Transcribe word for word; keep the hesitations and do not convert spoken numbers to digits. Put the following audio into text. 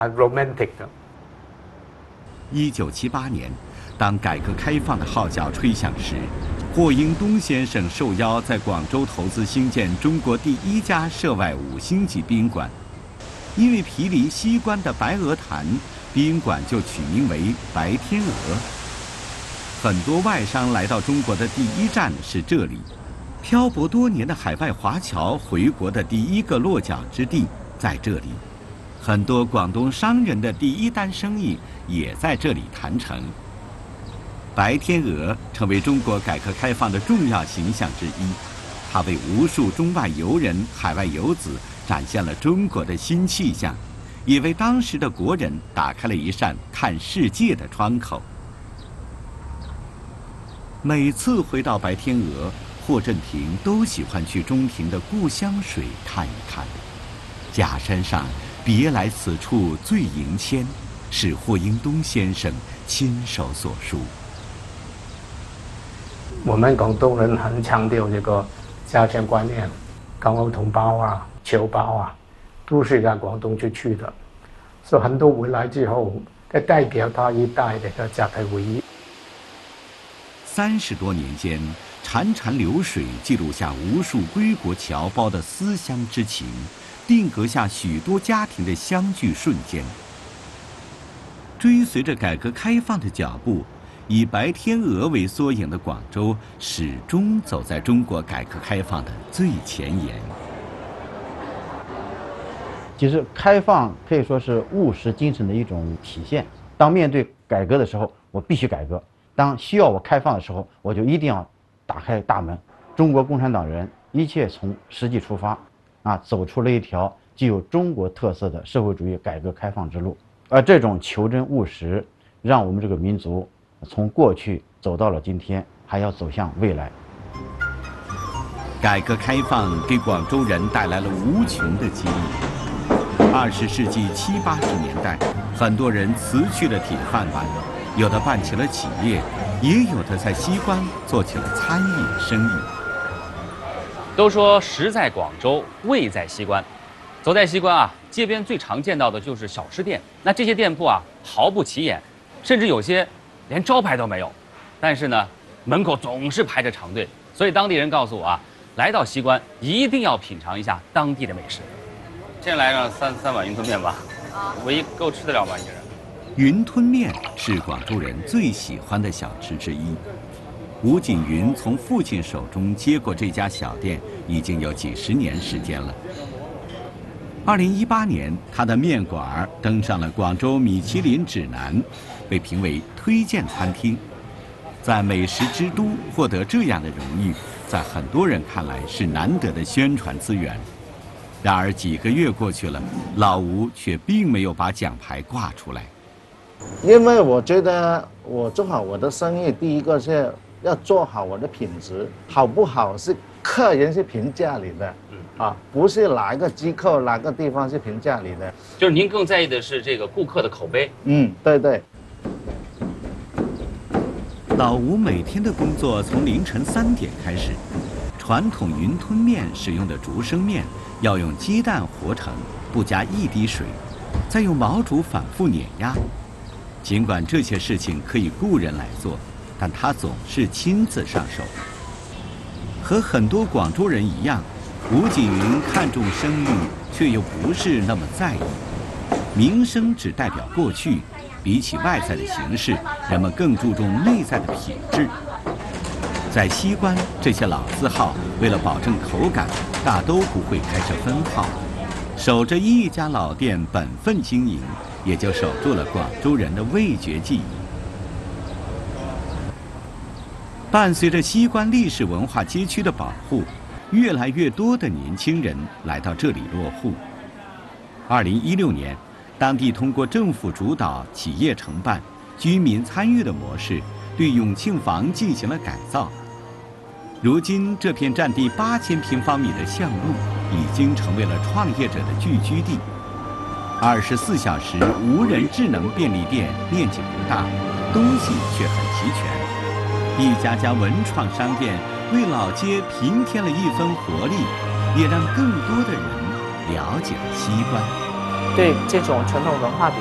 romantic 的。 一九七八年，当改革开放的号角吹响时，霍英东先生受邀在广州投资兴建中国第一家涉外五星级宾馆。因为毗邻西关的白鹅潭，宾馆就取名为白天鹅。很多外商来到中国的第一站是这里，漂泊多年的海外华侨回国的第一个落脚之地在这里。很多广东商人的第一单生意也在这里谈成。白天鹅成为中国改革开放的重要形象之一，它为无数中外游人、海外游子展现了中国的新气象，也为当时的国人打开了一扇看世界的窗口。每次回到白天鹅，霍震霆都喜欢去中庭的故乡水看一看。假山上别来此处醉迎千，是霍英东先生亲手所书。 我们广东人很强调这个家乡观念，港澳同胞啊、侨胞啊，都是在广东出去的，所以很多回来之后，代表他一代的一个集体回忆。 三十多年间，潺潺流水记录下无数归国侨胞的思乡之情，定格下许多家庭的相聚瞬间。追随着改革开放的脚步，以白天鹅为缩影的广州，始终走在中国改革开放的最前沿。 其实，开放可以说是务实精神的一种体现。当面对改革的时候，我必须改革；当需要我开放的时候，我就一定要打开大门。中国共产党人一切从实际出发，啊，走出了一条具有中国特色的社会主义改革开放之路。而这种求真务实，让我们这个民族从过去走到了今天，还要走向未来。 改革开放给广州人带来了无穷的机遇。二十世纪七八十年代，很多人辞去了铁饭碗，有的办起了企业，也有的在西关做起了餐饮生意。 都说食在广州，味在西关。走在西关啊，街边最常见到的就是小吃店。那这些店铺啊，毫不起眼，甚至有些连招牌都没有。但是呢，门口总是排着长队。所以当地人告诉我啊，来到西关一定要品尝一下当地的美食。先来上三三碗云吞面吧，唯一够吃得了吗？一个人？ 云吞面是广州人最喜欢的小吃之一。吴锦云从父亲手中接过这家小店，已经有几十年时间了。二零一八年，他的面馆登上了广州米其林指南，被评为推荐餐厅。在美食之都获得这样的荣誉，在很多人看来是难得的宣传资源。然而几个月过去了，老吴却并没有把奖牌挂出来。 因为我觉得我做好我的生意，第一个是要做好我的品质，好不好是客人是评价你的，啊，不是哪一个机构哪个地方是评价你的。 就是您更在意的是这个顾客的口碑。 嗯，对对。 老吴每天的工作从凌晨三点开始，传统云吞面使用的竹升面要用鸡蛋和成，不加一滴水，再用毛竹反复碾压。尽管这些事情可以雇人来做，但他总是亲自上手。和很多广州人一样，吴锦云看重声誉，却又不是那么在意。名声只代表过去，比起外在的形式，人们更注重内在的品质。在西关，这些老字号为了保证口感，大都不会开设分号，守着一家老店本分经营，也就守住了广州人的味觉记忆。伴随着西关历史文化街区的保护，越来越多的年轻人来到这里落户。二零一六年，当地通过政府主导、企业承办、居民参与的模式，对永庆坊进行了改造。如今，这片占地八千平方米的巷路已经成为了创业者的聚居地。二十四小时无人智能便利店面积不大，东西却很齐全。一家家文创商店为老街平添了一分活力，也让更多的人了解了西关。 对这种传统文化比